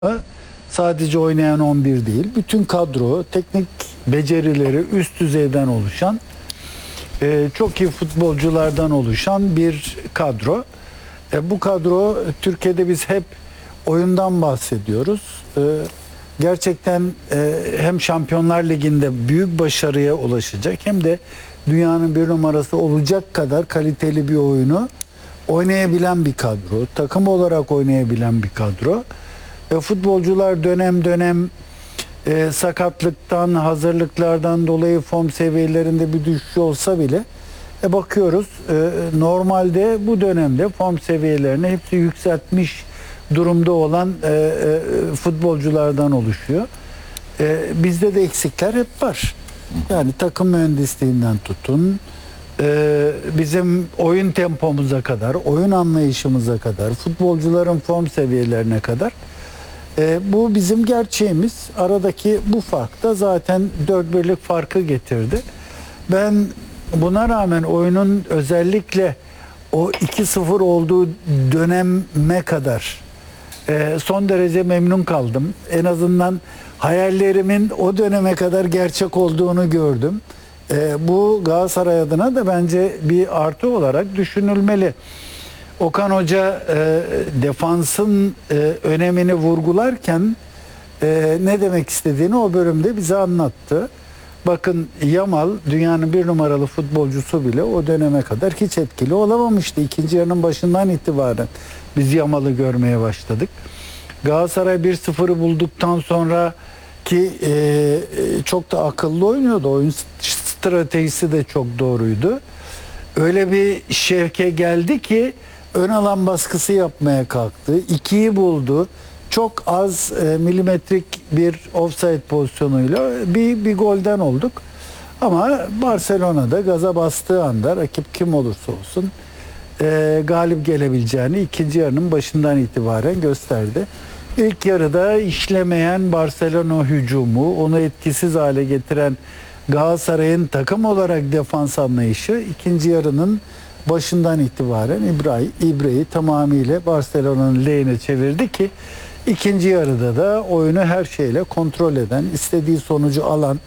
Sadece oynayan 11 değil, bütün kadro, teknik becerileri üst düzeyden oluşan, çok iyi futbolculardan oluşan bir kadro. Bu kadro, Türkiye'de biz hep oyundan bahsediyoruz. Gerçekten hem Şampiyonlar Ligi'nde büyük başarıya ulaşacak hem de dünyanın bir numarası olacak kadar kaliteli bir oyunu oynayabilen bir kadro. Takım olarak oynayabilen bir kadro. Futbolcular dönem dönem sakatlıktan, hazırlıklardan dolayı form seviyelerinde bir düşüş olsa bile bakıyoruz normalde bu dönemde form seviyelerini hepsi yükseltmiş durumda olan futbolculardan oluşuyor. Bizde de eksikler hep var. Yani takım mühendisliğinden tutun, bizim oyun tempomuza kadar, oyun anlayışımıza kadar, futbolcuların form seviyelerine kadar. Bu bizim gerçeğimiz. Aradaki bu fark da zaten 4-1'lik farkı getirdi. Ben buna rağmen oyunun özellikle o 2-0 olduğu döneme kadar son derece memnun kaldım. En azından hayallerimin o döneme kadar gerçek olduğunu gördüm. Bu Galatasaray adına da bence bir artı olarak düşünülmeli. Okan Hoca defansın önemini vurgularken ne demek istediğini o bölümde bize anlattı. Bakın, Yamal dünyanın bir numaralı futbolcusu bile o döneme kadar hiç etkili olamamıştı. İkinci yarının başından itibaren biz Yamal'ı görmeye başladık. Galatasaray 1-0'ı bulduktan sonra ki çok da akıllı oynuyordu. Oyun stratejisi de çok doğruydu. Öyle bir şevke geldi ki ön alan baskısı yapmaya kalktı. 2'yi buldu. Çok az milimetrik bir offside pozisyonuyla bir golden olduk. Ama Barcelona'da gaza bastığı anda rakip kim olursa olsun galip gelebileceğini ikinci yarının başından itibaren gösterdi. İlk yarıda işlemeyen Barcelona hücumu, onu etkisiz hale getiren Galatasaray'ın takım olarak defans anlayışı ikinci yarının başından itibaren İbre'yi tamamıyla Barcelona'nın lehine çevirdi ki ikinci yarıda da oyunu her şeyle kontrol eden, istediği sonucu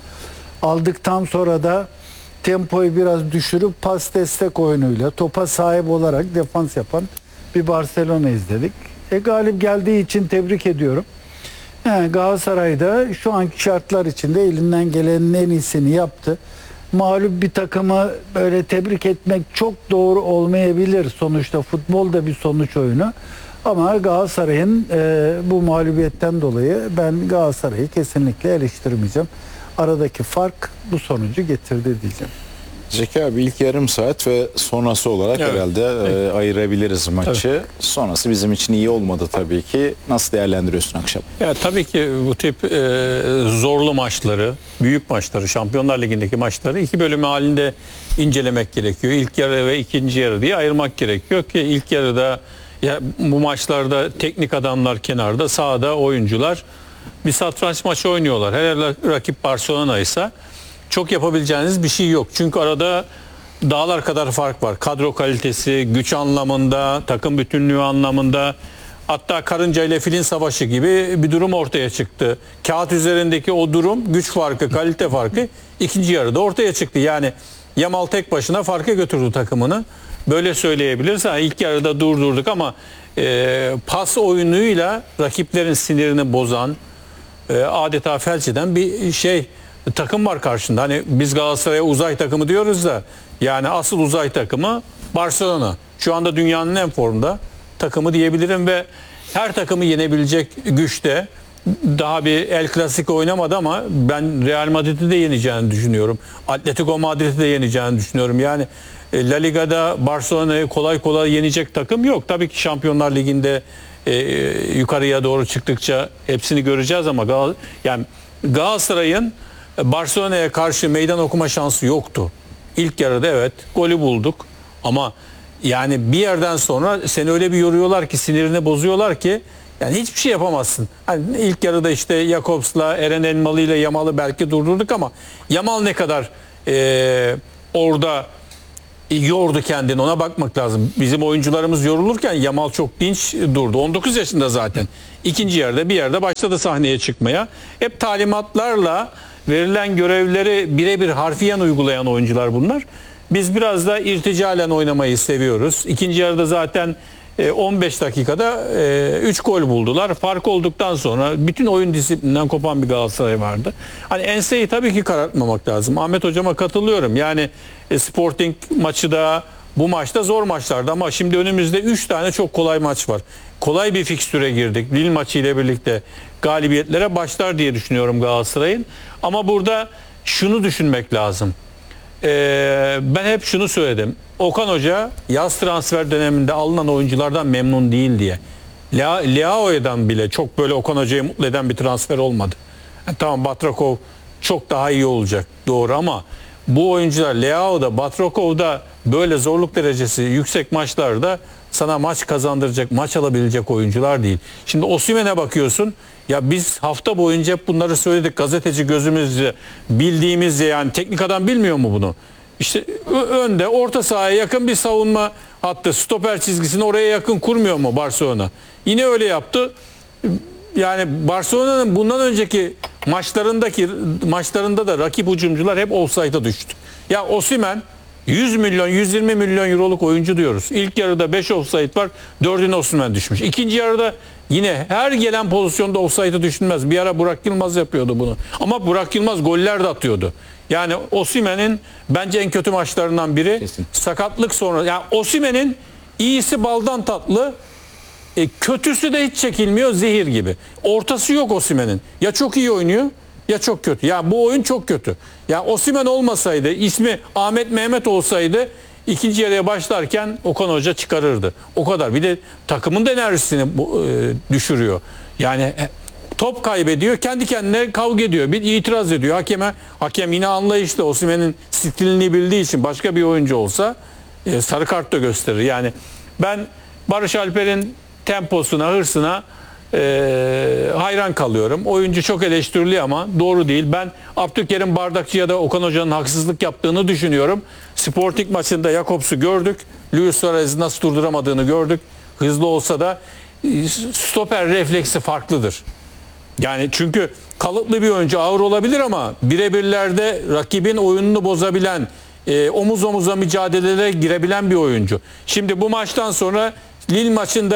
aldıktan sonra da tempoyu biraz düşürüp pas destek oyunuyla topa sahip olarak defans yapan bir Barcelona izledik. Galip geldiği için tebrik ediyorum. Yani Galatasaray'da şu anki şartlar içinde elinden gelenin en iyisini yaptı. Mağlup bir takımı böyle tebrik etmek çok doğru olmayabilir. Sonuçta futbol da bir sonuç oyunu. Ama Galatasaray'ın bu mağlubiyetten dolayı ben Galatasaray'ı kesinlikle eleştirmeyeceğim. Aradaki fark bu sonucu getirdi diyeceğim. Zeki abi, ilk yarım saat ve sonrası olarak herhalde ayırabiliriz maçı. Evet. Sonrası bizim için iyi olmadı tabii ki. Nasıl değerlendiriyorsun akşam? Ya tabii ki bu tip zorlu maçları, büyük maçları, Şampiyonlar Ligi'ndeki maçları iki bölüm halinde incelemek gerekiyor. İlk yarı ve ikinci yarı diye ayırmak gerekiyor ki ilk yarıda ya bu maçlarda teknik adamlar kenarda, sahada oyuncular bir satranç maçı oynuyorlar. Hele rakip Barcelona ise çok yapabileceğiniz bir şey yok. Çünkü arada dağlar kadar fark var. Kadro kalitesi, güç anlamında, takım bütünlüğü anlamında. Hatta karınca ile filin savaşı gibi bir durum ortaya çıktı. Kağıt üzerindeki o durum, güç farkı, kalite farkı ikinci yarıda ortaya çıktı. Yani Yamal tek başına farka götürdü takımını. Böyle söyleyebiliriz. İlk yarıda durdurduk ama pas oyunuyla rakiplerin sinirini bozan, adeta felç eden bir takım var karşında. Hani biz Galatasaray'a uzay takımı diyoruz da yani asıl uzay takımı Barcelona. Şu anda dünyanın en formda takımı diyebilirim ve her takımı yenebilecek güçte. Daha bir El Clasico oynamadı ama ben Real Madrid'i de yeneceğini düşünüyorum. Atletico Madrid'i de yeneceğini düşünüyorum. Yani La Liga'da Barcelona'yı kolay kolay yenecek takım yok. Tabii ki Şampiyonlar Ligi'nde yukarıya doğru çıktıkça hepsini göreceğiz ama yani Galatasaray'ın Barcelona'ya karşı meydan okuma şansı yoktu. İlk yarıda evet golü bulduk ama yani bir yerden sonra seni öyle bir yoruyorlar ki, sinirini bozuyorlar ki yani hiçbir şey yapamazsın. Hani ilk yarıda işte Jakobs'la, Eren Elmalı ile Yamal'ı belki durdurduk ama Yamal ne kadar orada yordu kendini, ona bakmak lazım. Bizim oyuncularımız yorulurken Yamal çok dinç durdu. 19 yaşında zaten. İkinci yarıda bir yerde başladı sahneye çıkmaya. Hep talimatlarla verilen görevleri birebir harfiyen uygulayan oyuncular bunlar. Biz biraz da irticalen oynamayı seviyoruz. İkinci yarıda zaten 15 dakikada 3 gol buldular. Fark olduktan sonra bütün oyun disiplinden kopan bir Galatasaray vardı. Hani enseyi tabii ki karartmamak lazım. Ahmet hocama katılıyorum. Yani Sporting maçı da bu maçta zor maçlardı ama şimdi önümüzde 3 tane çok kolay maç var. Kolay bir fikstüre girdik. Lille maçı ile birlikte galibiyetlere başlar diye düşünüyorum Galatasaray'ın. Ama burada şunu düşünmek lazım. Ben hep şunu söyledim. Okan Hoca yaz transfer döneminde alınan oyunculardan memnun değil diye. Leao'dan bile çok böyle Okan Hoca'yı mutlu eden bir transfer olmadı. Yani tamam, Batrakov çok daha iyi olacak, doğru, ama bu oyuncular Leao'da, Batrakov'da böyle zorluk derecesi yüksek maçlarda sana maç kazandıracak, maç alabilecek oyuncular değil. Şimdi Osimhen'e bakıyorsun. Ya biz hafta boyunca hep bunları söyledik. Gazeteci gözümüzle, bildiğimizce, yani teknik adam bilmiyor mu bunu? İşte önde orta sahaya yakın bir savunma hattı, stoper çizgisini oraya yakın kurmuyor mu Barcelona? Yine öyle yaptı. Yani Barcelona'nın bundan önceki maçlarında da rakip hücumcular hep offside'a düştü. Ya Osimhen 100 milyon 120 milyon euroluk oyuncu diyoruz. İlk yarıda 5 offside var. 4'üne Osimhen düşmüş. İkinci yarıda yine her gelen pozisyonda offside'a düşünmez. Bir ara Burak Yılmaz yapıyordu bunu. Ama Burak Yılmaz goller de atıyordu. Yani Osimhen'in bence en kötü maçlarından biri. Kesin. Sakatlık sonra. Yani Osimhen'in iyisi baldan tatlı, kötüsü de hiç çekilmiyor, zehir gibi. Ortası yok Osimhen'in. Ya çok iyi oynuyor ya çok kötü. Ya bu oyun çok kötü. Ya Osimhen olmasaydı, ismi Ahmet Mehmet olsaydı ikinci yarıya başlarken Okan Hoca çıkarırdı. O kadar. Bir de takımın da enerjisini düşürüyor. Yani top kaybediyor, kendi kendine kavga ediyor, bir itiraz ediyor hakeme. Hakem yine anlayışlı. Osimhen'in stilini bildiği için başka bir oyuncu olsa sarı kart da gösterir. Yani ben Barış Alper'in temposuna, hırsına hayran kalıyorum. Oyuncu çok eleştiriliyor ama doğru değil. Ben Abdülkerim Bardakçı'ya da Okan Hoca'nın haksızlık yaptığını düşünüyorum. Sporting maçında Jakobs'u gördük. Luis Suarez'i nasıl durduramadığını gördük. Hızlı olsa da stoper refleksi farklıdır. Yani çünkü kalıplı bir oyuncu, ağır olabilir ama birebirlerde rakibin oyununu bozabilen, omuz omuza mücadelelere girebilen bir oyuncu. Şimdi bu maçtan sonra Lille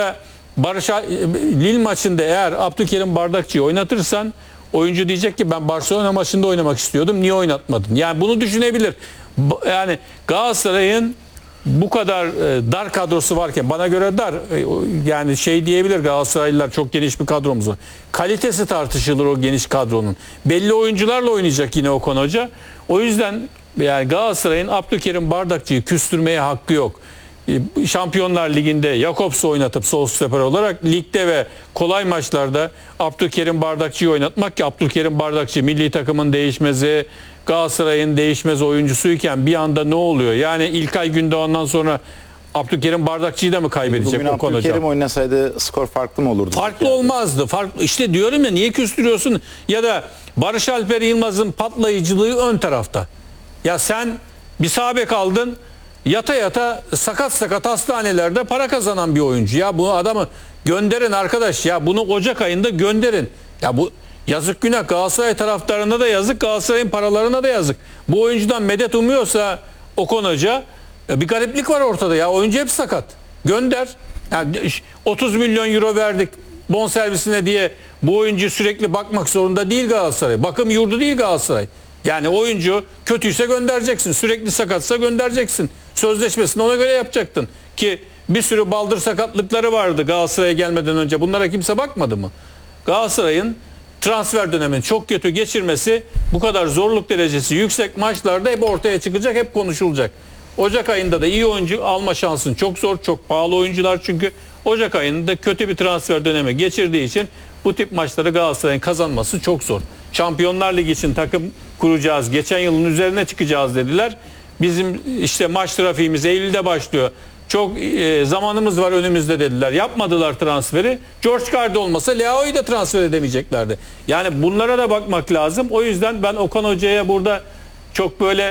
maçında eğer Abdülkerim Bardakçı'yı oynatırsan oyuncu diyecek ki ben Barcelona maçında oynamak istiyordum, niye oynatmadın? Yani bunu düşünebilir. Yani Galatasaray'ın bu kadar dar kadrosu varken, bana göre dar, yani şey diyebilir Galatasaraylılar, çok geniş bir kadromuz var. Kalitesi tartışılır o geniş kadronun. Belli oyuncularla oynayacak yine Okan Hoca. O yüzden yani Galatasaray'ın Abdülkerim Bardakçı'yı küstürmeye hakkı yok. Şampiyonlar Ligi'nde Jakobs'u oynatıp sol stoper olarak, ligde ve kolay maçlarda Abdülkerim Bardakçı'yı oynatmak, ki Abdülkerim Bardakçı milli takımın değişmezi, Galatasaray'ın değişmez oyuncusuyken bir anda ne oluyor? Yani İlkay Gündoğan'dan sonra Abdülkerim Bardakçı'yı da mı kaybedecek Bugün o konuda? Abdülkerim oynasaydı skor farklı mı olurdu? Farklı olmazdı. İşte diyorum ya, niye küstürüyorsun? Ya da Barış Alper Yılmaz'ın patlayıcılığı ön tarafta. Ya sen bir sağ bek aldın, yata yata sakat hastanelerde para kazanan bir oyuncu. Ya bu adamı gönderin arkadaş, ya bunu Ocak ayında gönderin. Ya bu yazık, günah. Galatasaray taraftarına da yazık, Galatasaray'ın paralarına da yazık. Bu oyuncudan medet umuyorsa Okan Hoca, bir gariplik var ortada ya. Oyuncu hep sakat. Gönder. Yani 30 milyon euro verdik bonservisine diye bu oyuncu sürekli bakmak zorunda değil Galatasaray. Bakım yurdu değil Galatasaray. Yani oyuncu kötüyse göndereceksin. Sürekli sakatsa göndereceksin. Sözleşmesini ona göre yapacaktın. Ki bir sürü baldır sakatlıkları vardı Galatasaray'a gelmeden önce. Bunlara kimse bakmadı mı? Galatasaray'ın transfer dönemini çok kötü geçirmesi, bu kadar zorluk derecesi yüksek maçlarda hep ortaya çıkacak, hep konuşulacak. Ocak ayında da iyi oyuncu alma şansın çok zor. Çok pahalı oyuncular çünkü. Ocak ayında kötü bir transfer dönemi geçirdiği için bu tip maçları Galatasaray'ın kazanması çok zor. Şampiyonlar Ligi için takım kuracağız, geçen yılın üzerine çıkacağız dediler. Bizim işte maç trafiğimiz Eylül'de başlıyor. Çok zamanımız var önümüzde dediler. Yapmadılar transferi. George Cardi olmasa Leao'yu da transfer edemeyeceklerdi. Yani bunlara da bakmak lazım. O yüzden ben Okan Hoca'ya burada çok böyle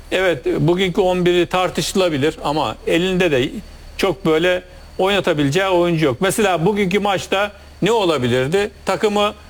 evet bugünkü 11'i tartışılabilir ama elinde de çok böyle oynatabileceği oyuncu yok. Mesela bugünkü maçta ne olabilirdi? Takımı